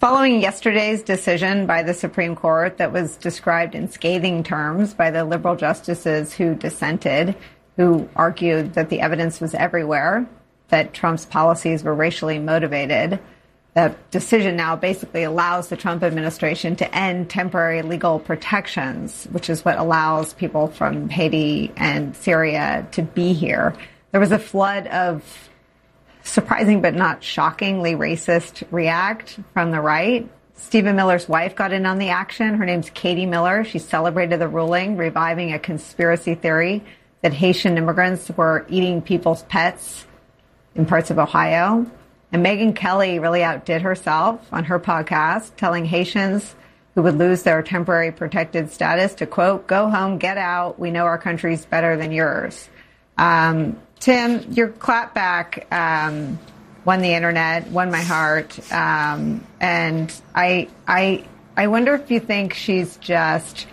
Following yesterday's decision by the Supreme Court that was described in scathing terms by the liberal justices who dissented, who argued that the evidence was everywhere, that Trump's policies were racially motivated, that decision now basically allows the Trump administration to end temporary legal protections, which is what allows people from Haiti and Syria to be here. There was a flood of surprising but not shockingly racist react from the right. Stephen Miller's wife got in on the action. Her name's Katie Miller. She celebrated the ruling, reviving a conspiracy theory that Haitian immigrants were eating people's pets in parts of Ohio. And Megyn Kelly really outdid herself on her podcast, telling Haitians who would lose their temporary protected status to, quote, go home, get out. We know our country's better than yours. Tim, your clapback won the internet, won my heart, and I wonder if you think she's just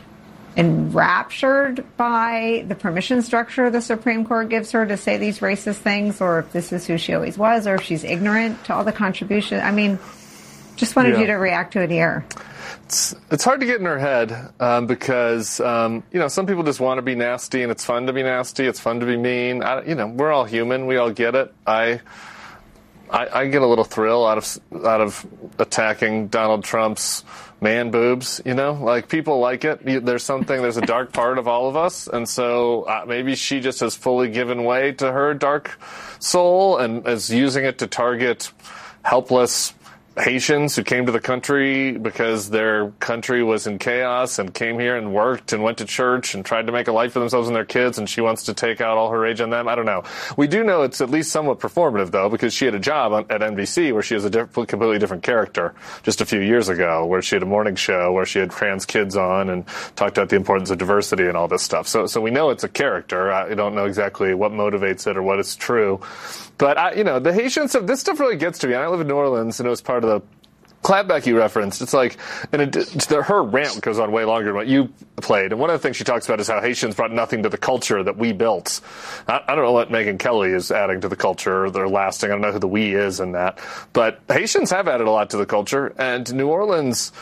enraptured by the permission structure the Supreme Court gives her to say these racist things, or if this is who she always was, or if she's ignorant to all the contributions. I mean, just wanted you to react to it here. It's hard to get in her head because, some people just want to be nasty, and it's fun to be nasty. It's fun to be mean. We're all human. We all get it. I get a little thrill out of attacking Donald Trump's man boobs. Like people like it. There's a dark part of all of us. And so maybe she just has fully given way to her dark soul and is using it to target helpless Haitians who came to the country because their country was in chaos and came here and worked and went to church and tried to make a life for themselves and their kids, and she wants to take out all her rage on them. I don't know. We do know it's at least somewhat performative, though, because she had a job at NBC where she was a completely different character just a few years ago, where she had a morning show where she had trans kids on and talked about the importance of diversity and all this stuff. So we know it's a character. I don't know exactly what motivates it or what is true. But, the Haitian stuff, this stuff really gets to me. I live in New Orleans, and it was part of the clapback you referenced. It's like, her rant goes on way longer than what you played. And one of the things she talks about is how Haitians brought nothing to the culture that we built. I don't know what Megyn Kelly is adding to the culture. They're lasting. I don't know who the we is in that. But Haitians have added a lot to the culture. And New Orleans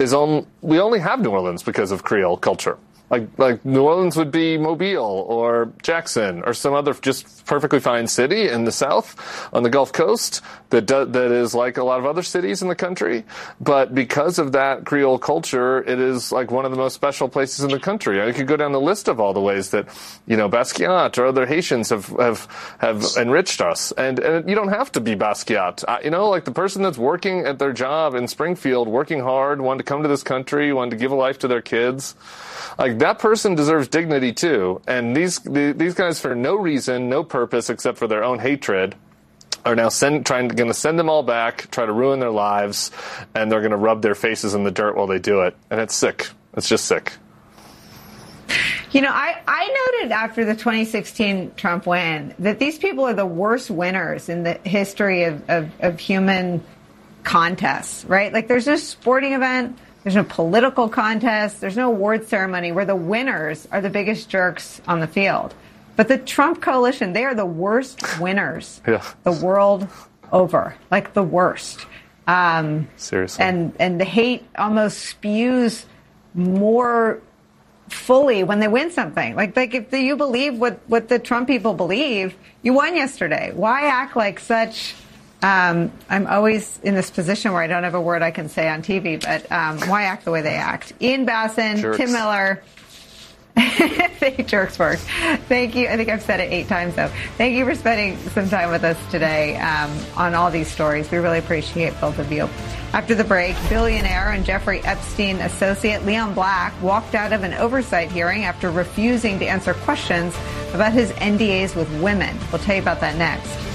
we only have New Orleans because of Creole culture. Like New Orleans would be Mobile or Jackson or some other just perfectly fine city in the South on the Gulf Coast that is like a lot of other cities in the country. But because of that Creole culture, it is like one of the most special places in the country. You could go down the list of all the ways that, Basquiat or other Haitians have enriched us. And you don't have to be Basquiat. Like the person that's working at their job in Springfield, working hard, wanted to come to this country, wanted to give a life to their kids. Like that person deserves dignity too, and these guys, for no reason, no purpose except for their own hatred, are now going to send them all back, try to ruin their lives, and they're going to rub their faces in the dirt while they do it, and it's sick. It's just sick. I noted after the 2016 Trump win that these people are the worst winners in the history of human contests, right? Like there's no sporting event. There's no political contest. There's no award ceremony where the winners are the biggest jerks on the field. But the Trump coalition, they are the worst winners the world over. Like the worst. Seriously. And the hate almost spews more fully when they win something. Like if you believe what the Trump people believe, you won yesterday. Why act like such... I'm always in this position where I don't have a word I can say on TV, but why act the way they act? Ian Bassin, jerks. Tim Miller. Jerks work. Thank you. I think I've said it 8 times, though. Thank you for spending some time with us today on all these stories. We really appreciate both of you. After the break, billionaire and Jeffrey Epstein associate Leon Black walked out of an oversight hearing after refusing to answer questions about his NDAs with women. We'll tell you about that next.